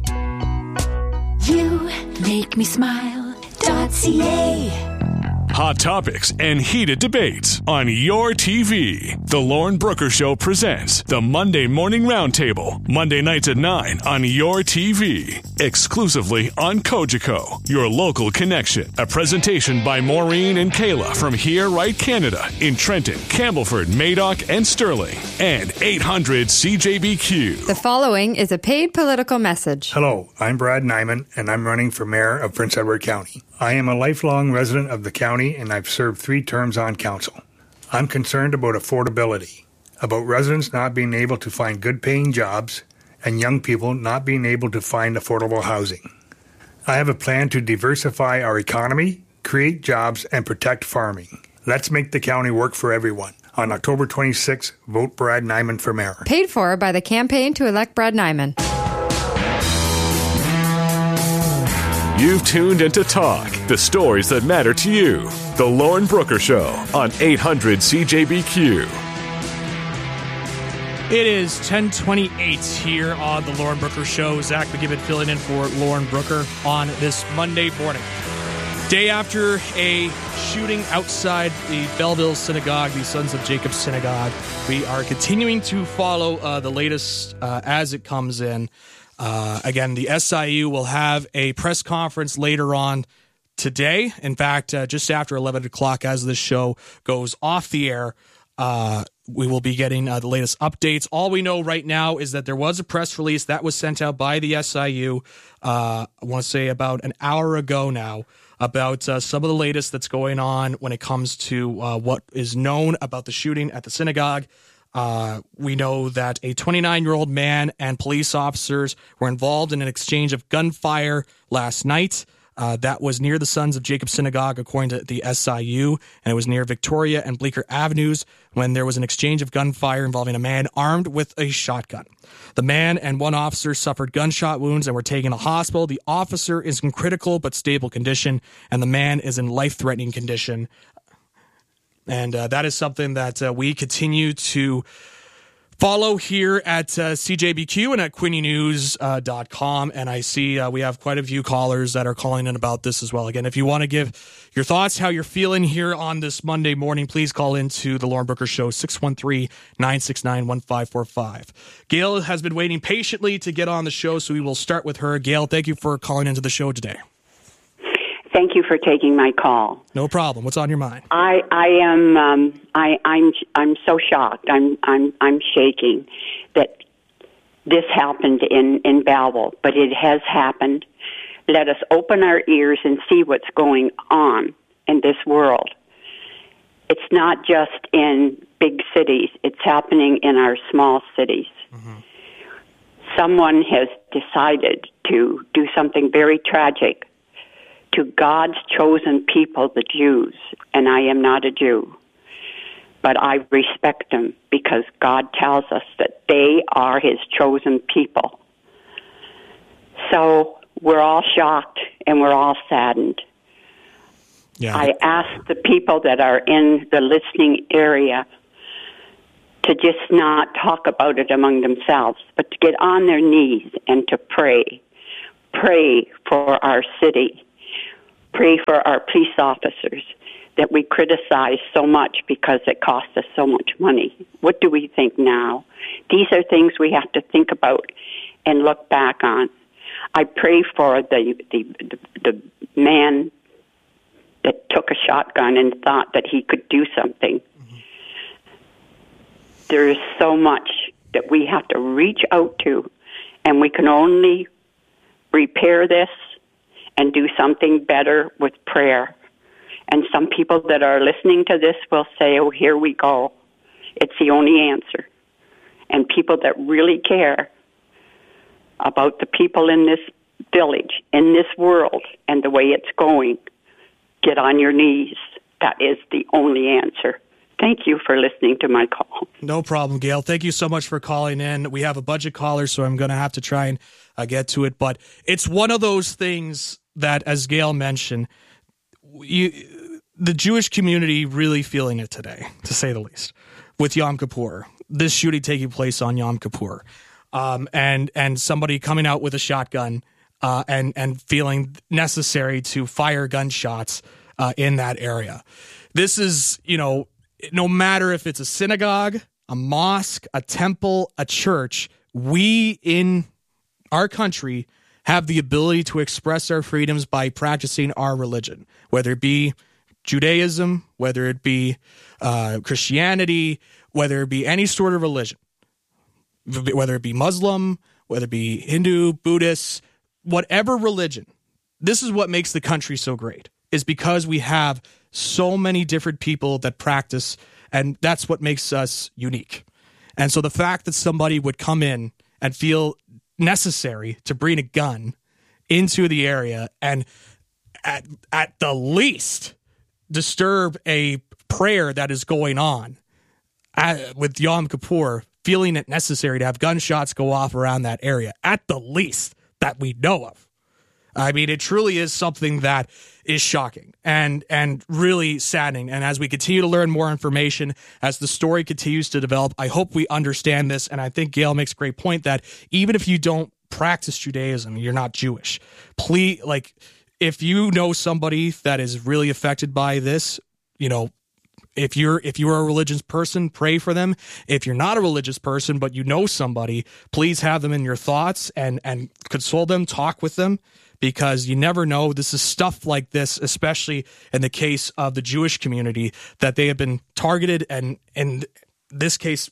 You Make Me Smile.ca. Hot topics and heated debates on your TV. The Lauren Brooker Show presents the Monday Morning Roundtable. Monday nights at 9 on your TV. Exclusively on Cogeco, your local connection. A presentation by Maureen and Kayla from Here Right Canada in Trenton, Campbellford, Madoc, and Sterling. And 800 CJBQ. The following is a paid political message. Hello, I'm Brad Nyman, and I'm running for mayor of Prince Edward County. I am a lifelong resident of the county, and I've served 3 terms on council. I'm concerned about affordability, about residents not being able to find good-paying jobs, and young people not being able to find affordable housing. I have a plan to diversify our economy, create jobs, and protect farming. Let's make the county work for everyone. On October 26th, vote Brad Nyman for mayor. Paid for by the campaign to elect Brad Nyman. You've tuned into Talk, the stories that matter to you. The Lauren Brooker Show on 800 CJBQ. It is 10:28 here on the Lauren Brooker Show. Zach McGibbon filling in for Lauren Brooker on this Monday morning. Day after a shooting outside the Belleville Synagogue, the Sons of Jacob Synagogue, we are continuing to follow the latest as it comes in. Again, the SIU will have a press conference later on today. In fact, just after 11 o'clock as this show goes off the air, we will be getting the latest updates. All we know right now is that there was a press release that was sent out by the SIU, I want to say about an hour ago now, about some of the latest that's going on when it comes to what is known about the shooting at the synagogue. We know that a 29-year-old man and police officers were involved in an exchange of gunfire last night. That was near the Sons of Jacob Synagogue, according to the SIU, and it was near Victoria and Bleecker Avenues when there was an exchange of gunfire involving a man armed with a shotgun. The man and one officer suffered gunshot wounds and were taken to hospital. The officer is in critical but stable condition, and the man is in life-threatening condition. And that is something that we continue to follow here at CJBQ and at QuinnyNews.com. And I see we have quite a few callers that are calling in about this as well. Again, if you want to give your thoughts, how you're feeling here on this Monday morning, please call into the Lauren Brooker Show, 613-969-1545. Gail has been waiting patiently to get on the show, so we will start with her. Gail, thank you for calling into the show today. Thank you for taking my call. No problem. What's on your mind? I'm so shocked. I'm shaking that this happened in Belleville, but it has happened. Let us open our ears and see what's going on in this world. It's not just in big cities. It's happening in our small cities. Mm-hmm. Someone has decided to do something very tragic to God's chosen people, the Jews, and I am not a Jew, but I respect them because God tells us that they are His chosen people. So we're all shocked and we're all saddened. Yeah. I ask the people that are in the listening area to just not talk about it among themselves, but to get on their knees and to pray. Pray for our city. Pray for our police officers that we criticize so much because it costs us so much money. What do we think now? These are things we have to think about and look back on. I pray for the man that took a shotgun and thought that he could do something. Mm-hmm. There is so much that we have to reach out to, and we can only repair this and do something better with prayer. And some people that are listening to this will say, oh, here we go. It's the only answer. And people that really care about the people in this village, in this world, and the way it's going, get on your knees. That is the only answer. Thank you for listening to my call. No problem, Gail. Thank you so much for calling in. We have a bunch of callers, so I'm going to have to try and get to it. But it's one of those things that, as Gail mentioned, the Jewish community really feeling it today, to say the least, with Yom Kippur. This shooting taking place on Yom Kippur. And somebody coming out with a shotgun and feeling necessary to fire gunshots in that area. This is, no matter if it's a synagogue, a mosque, a temple, a church, we in our country have the ability to express our freedoms by practicing our religion, whether it be Judaism, whether it be Christianity, whether it be any sort of religion, whether it be Muslim, whether it be Hindu, Buddhist, whatever religion. This is what makes the country so great, is because we have so many different people that practice, and that's what makes us unique. And so the fact that somebody would come in and feel necessary to bring a gun into the area and at the least disturb a prayer that is going on with Yom Kippur, feeling it necessary to have gunshots go off around that area, at the least that we know of. I mean, it truly is something that is shocking and really saddening. And as we continue to learn more information, as the story continues to develop, I hope we understand this. And I think Gail makes a great point that even if you don't practice Judaism, you're not Jewish. Please, if you know somebody that is really affected by this, if you're a religious person, pray for them. If you're not a religious person, but you know somebody, please have them in your thoughts and console them, talk with them, because you never know. This is stuff like this, especially in the case of the Jewish community, that they have been targeted. And in this case,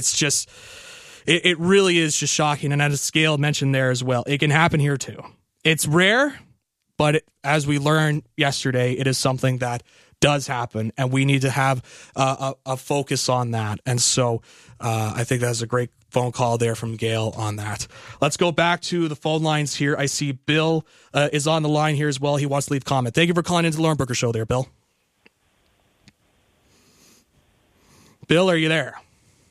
it really is just shocking. And as Gail mentioned there as well, it can happen here too. It's rare, but as we learned yesterday, it is something that does happen, and we need to have a focus on that. And so I think that's a great phone call there from Gail on that. Let's go back to the phone lines here. I see Bill is on the line here as well. He wants to leave a comment. Thank you for calling into the Lauren Brooker Show there, Bill. Bill, are you there?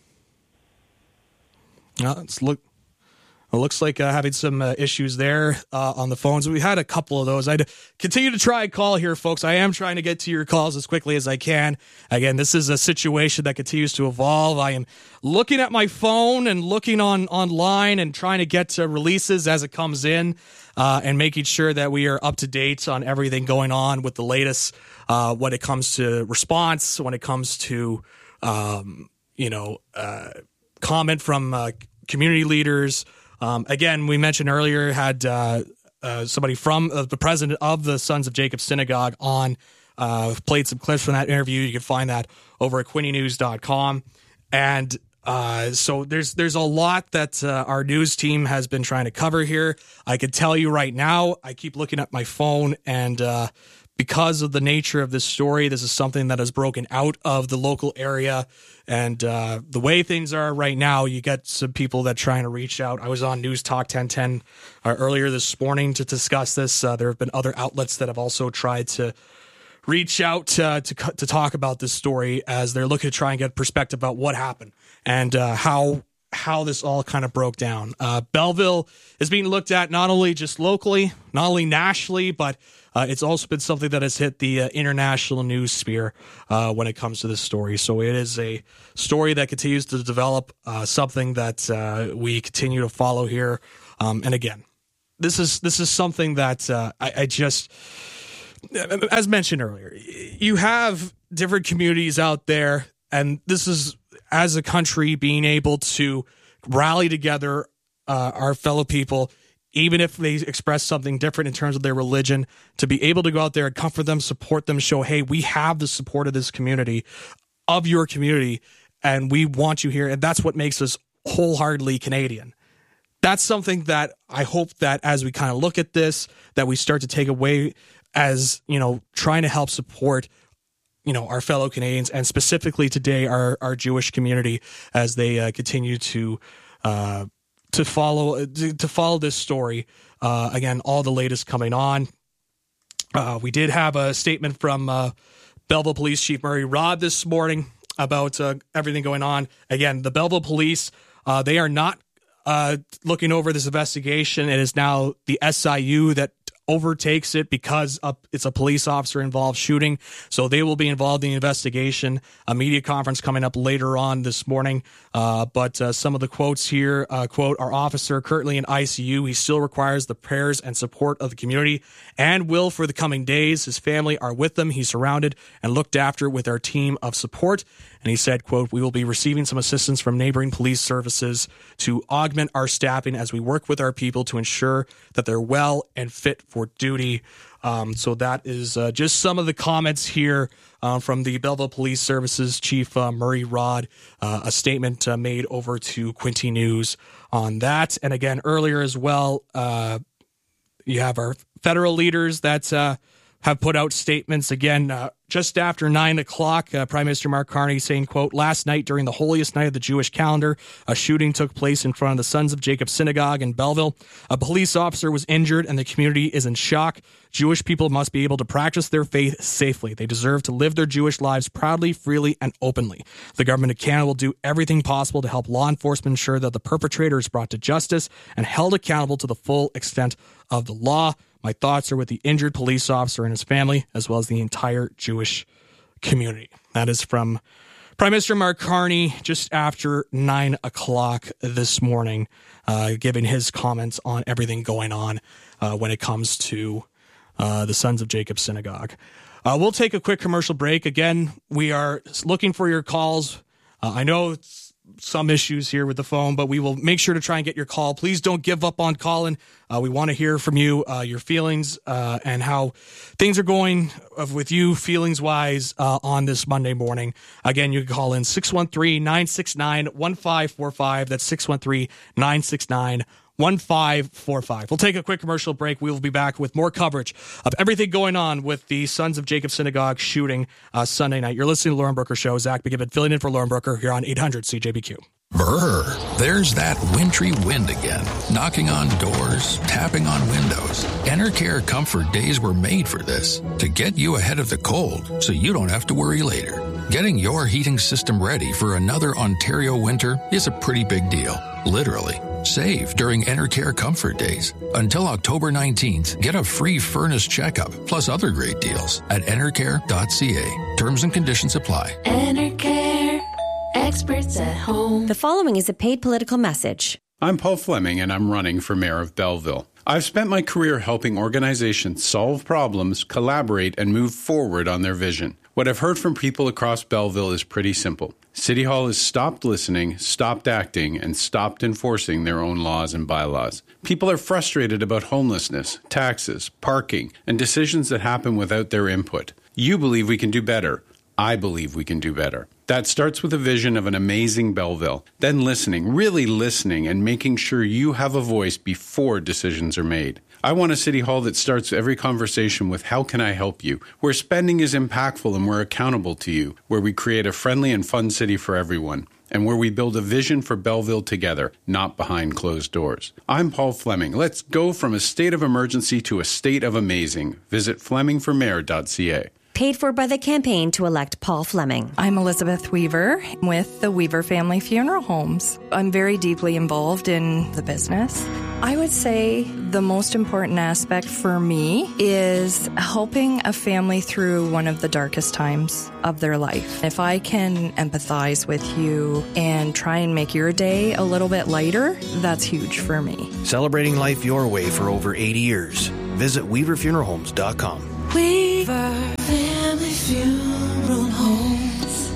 It looks like having some issues there on the phones. We had a couple of those. I'd continue to try and call here, folks. I am trying to get to your calls as quickly as I can. Again, this is a situation that continues to evolve. I am looking at my phone and looking online and trying to get to releases as it comes in and making sure that we are up to date on everything going on with the latest when it comes to response, when it comes to, comment from community leaders. Again, we mentioned earlier, had somebody from the president of the Sons of Jacob Synagogue on, played some clips from that interview. You can find that over at quinnynews.com. And so there's a lot that our news team has been trying to cover here. I can tell you right now, I keep looking at my phone, and because of the nature of this story, this is something that has broken out of the local area. And the way things are right now, you get some people that are trying to reach out. I was on News Talk 1010 earlier this morning to discuss this. There have been other outlets that have also tried to reach out to talk about this story as they're looking to try and get perspective about what happened and how how this all kind of broke down. Belleville is being looked at not only just locally, not only nationally, but it's also been something that has hit the international news sphere when it comes to this story. So it is a story that continues to develop, something that we continue to follow here. And again, this is something that I just, as mentioned earlier, you have different communities out there, and this is, as a country, being able to rally together our fellow people, even if they express something different in terms of their religion, to be able to go out there and comfort them, support them, show, hey, we have the support of this community, of your community, and we want you here. And that's what makes us wholeheartedly Canadian. That's something that I hope that as we kind of look at this, that we start to take away as, trying to help support our fellow Canadians, and specifically today our Jewish community, as they continue to follow this story. Again, all the latest coming on. We did have a statement from Belleville Police Chief Murray Rod this morning about everything going on. Again, the Belleville Police, they are not looking over this investigation. It is now the SIU that overtakes it because it's a police officer involved shooting. So they will be involved in the investigation. A media conference coming up later on this morning. But some of the quotes here, quote, our officer currently in ICU. He still requires the prayers and support of the community and will for the coming days. His family are with him. He's surrounded and looked after with our team of support. And he said, quote, we will be receiving some assistance from neighboring police services to augment our staffing as we work with our people to ensure that they're well and fit for duty. So that is just some of the comments here from the Belleville Police Services Chief Murray Rod, a statement made over to Quinte News on that. And again, earlier as well, you have our federal leaders that have put out statements. Again, just after 9 o'clock, Prime Minister Mark Carney saying, quote, last night during the holiest night of the Jewish calendar, a shooting took place in front of the Sons of Jacob Synagogue in Belleville. A police officer was injured and the community is in shock. Jewish people must be able to practice their faith safely. They deserve to live their Jewish lives proudly, freely, and openly. The government of Canada will do everything possible to help law enforcement ensure that the perpetrator is brought to justice and held accountable to the full extent of the law. My thoughts are with the injured police officer and his family, as well as the entire Jewish community. That is from Prime Minister Mark Carney just after 9 o'clock this morning, giving his comments on everything going on when it comes to the Sons of Jacob Synagogue. We'll take a quick commercial break. Again, we are looking for your calls. I know it's some issues here with the phone, but we will make sure to try and get your call. Please don't give up on calling. We want to hear from you, your feelings, and how things are going with you feelings-wise on this Monday morning. Again, you can call in 613-969-1545. That's 613-969-1545. We'll take a quick commercial break. We will be back with more coverage of everything going on with the Sons of Jacob Synagogue shooting Sunday night. You're listening to the Lauren Brooker Show. Zach McGibbon filling in for Lauren Brooker here on 800 CJBQ. Brr, there's that wintry wind again, knocking on doors, tapping on windows. Enercare Comfort Days were made for this, to get you ahead of the cold so you don't have to worry later. Getting your heating system ready for another Ontario winter is a pretty big deal, literally. Save during Enercare Comfort Days. Until October 19th, get a free furnace checkup, plus other great deals at enercare.ca. Terms and conditions apply. Enercare, experts at home. The following is a paid political message. I'm Paul Fleming, and I'm running for mayor of Belleville. I've spent my career helping organizations solve problems, collaborate, and move forward on their vision. What I've heard from people across Belleville is pretty simple. City Hall has stopped listening, stopped acting, and stopped enforcing their own laws and bylaws. People are frustrated about homelessness, taxes, parking, and decisions that happen without their input. You believe we can do better. I believe we can do better. That starts with a vision of an amazing Belleville, then listening, really listening, and making sure you have a voice before decisions are made. I want a city hall that starts every conversation with how can I help you, where spending is impactful and we're accountable to you, where we create a friendly and fun city for everyone, and where we build a vision for Belleville together, not behind closed doors. I'm Paul Fleming. Let's go from a state of emergency to a state of amazing. Visit FlemingForMayor.ca. Paid for by the campaign to elect Paul Fleming. I'm Elizabeth Weaver with the Weaver Family Funeral Homes. I'm very deeply involved in the business. I would say the most important aspect for me is helping a family through one of the darkest times of their life. If I can empathize with you and try and make your day a little bit lighter, that's huge for me. Celebrating life your way for over 80 years. Visit weaverfuneralhomes.com. Weaver Family Funeral Homes.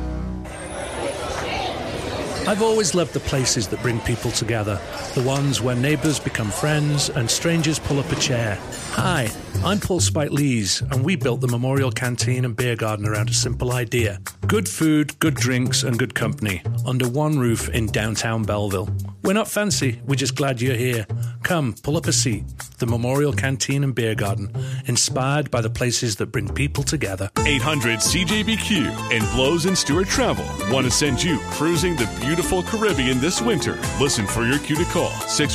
I've always loved the places that bring people together. The ones where neighbours become friends and strangers pull up a chair. Hi, I'm Paul Spite-Lees, and we built the Memorial Canteen and Beer Garden around a simple idea. Good food, good drinks, and good company under one roof in downtown Belleville. We're not fancy, we're just glad you're here. Come, pull up a seat. The Memorial Canteen and Beer Garden, inspired by the places that bring people together. 800 CJBQ and Blows and Stewart Travel want to send you cruising the beautiful Caribbean this winter. Listen for your cue to call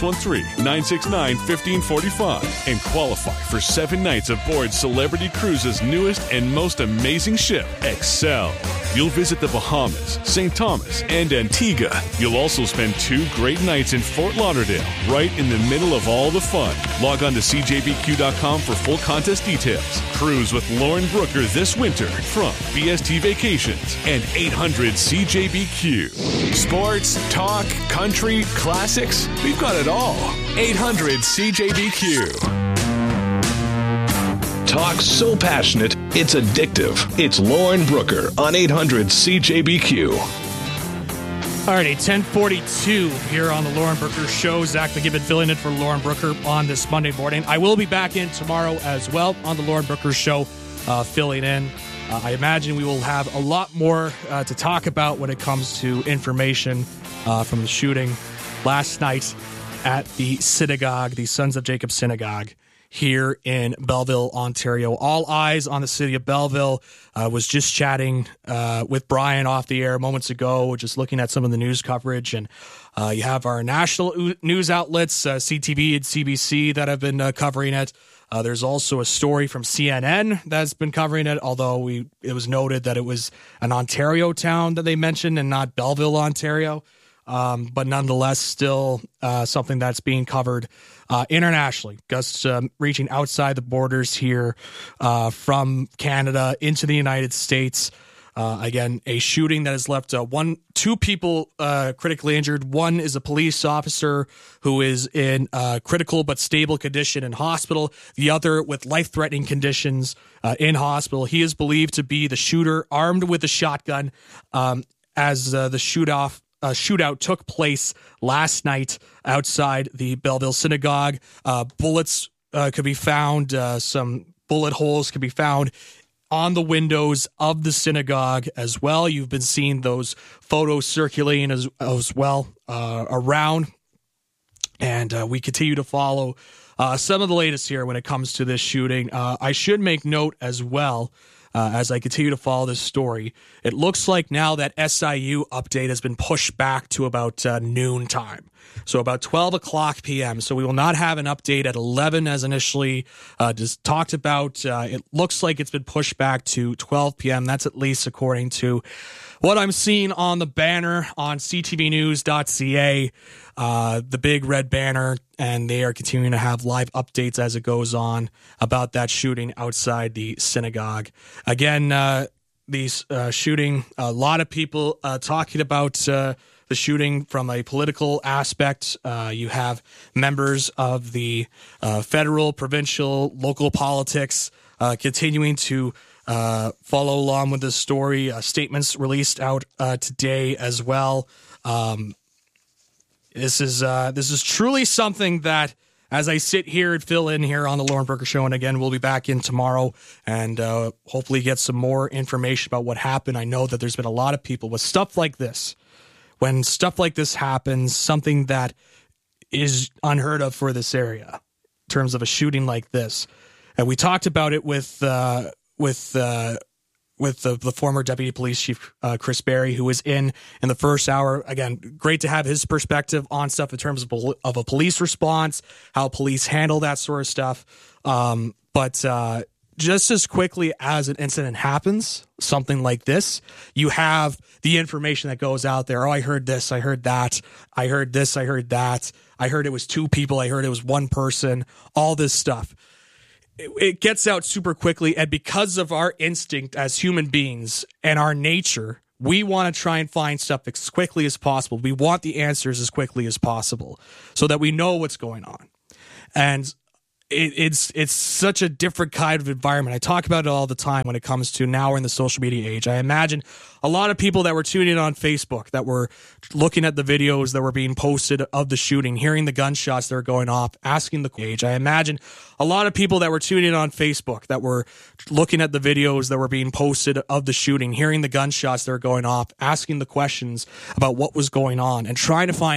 613-969-1545 and qualify for 7 nights aboard Celebrity Cruises' newest and most amazing ship, Excel. You'll visit the Bahamas, St. Thomas, and Antigua. You'll also spend 2 great nights in Fort Lauderdale, right in the middle of all the fun. Log on to CJBQ.com for full contest details. Cruise with Lauren Brooker this winter from BST Vacations and 800 CJBQ. Sports, talk, country, classics, we've got it all. 800 CJBQ. Talk so passionate, it's addictive. It's Lauren Brooker on 800 CJBQ. Alrighty, 10:42 here on the Lauren Brooker Show. Zach McGibbon filling in for Lauren Brooker on this Monday morning. I will be back in tomorrow as well on the Lauren Brooker Show, filling in. I imagine we will have a lot more to talk about when it comes to information from the shooting last night at the synagogue, the Sons of Jacob Synagogue, here in Belleville, Ontario. All eyes on the city of Belleville. Was just chatting with Brian off the air moments ago, just looking at some of the news coverage. And you have our national news outlets, CTV and CBC, that have been covering it. There's also a story from CNN that's been covering it, although it was noted that it was an Ontario town that they mentioned and not Belleville, Ontario. But nonetheless, still something that's being covered internationally, just reaching outside the borders here from Canada into the United States. Again, a shooting that has left 2 people critically injured. One is a police officer who is in critical but stable condition in hospital. The other with life-threatening conditions in hospital. He is believed to be the shooter, armed with a shotgun, as the shootout took place last night outside the Belleville Synagogue. Bullets could be found. Some bullet holes could be found on the windows of the synagogue as well. You've been seeing those photos circulating as well around. And we continue to follow some of the latest here when it comes to this shooting. I should make note as well, as I continue to follow this story, it looks like now that SIU update has been pushed back to about noon time. So about 12 o'clock p.m. So we will not have an update at 11 as initially just talked about. It looks like it's been pushed back to 12 p.m. That's at least according to what I'm seeing on the banner on ctvnews.ca, the big red banner, and they are continuing to have live updates as it goes on about that shooting outside the synagogue. Again, these shooting, a lot of people talking about the shooting from a political aspect. You have members of the federal, provincial, local politics continuing to follow along with this story. Statements released out today as well. This is truly something that, as I sit here and fill in here on the Lauren Brooker Show, and again, we'll be back in tomorrow and hopefully get some more information about what happened. I know that there's been a lot of people with stuff like this. When stuff like this happens, something that is unheard of for this area in terms of a shooting like this. And we talked about it with the former Deputy Police Chief Chris Berry, who was in the first hour. Again, great to have his perspective on stuff in terms of a police response, how police handle that sort of stuff. But just as quickly as an incident happens, something like this, you have the information that goes out there. Oh, I heard this, I heard that, I heard this, I heard that, I heard it was 2 people, I heard it was 1 person, all this stuff. It gets out super quickly, and because of our instinct as human beings and our nature, we want to try and find stuff as quickly as possible. We want the answers as quickly as possible so that we know what's going on. And it's such a different kind of environment. I talk about it all the time when it comes to now we're in the social media age. I imagine a lot of people that were tuning in on Facebook, that were looking at the videos that were being posted of the shooting, hearing the gunshots that are going off, asking the age. I imagine a lot of people that were tuning in on Facebook, that were looking at the videos that were being posted of the shooting, hearing the gunshots that are going off, asking the questions about what was going on and trying to find